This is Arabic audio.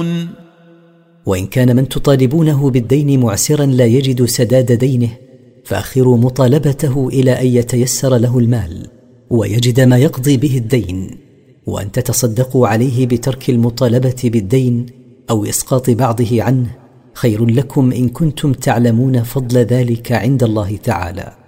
تعلمون. وإن كان من تطالبونه بالدين معسرا لا يجد سداد دينه، فأخروا مطالبته إلى أن يتيسر له المال ويجد ما يقضي به الدين، وأن تتصدقوا عليه بترك المطالبة بالدين أو إسقاط بعضه عنه خير لكم إن كنتم تعلمون فضل ذلك عند الله تعالى.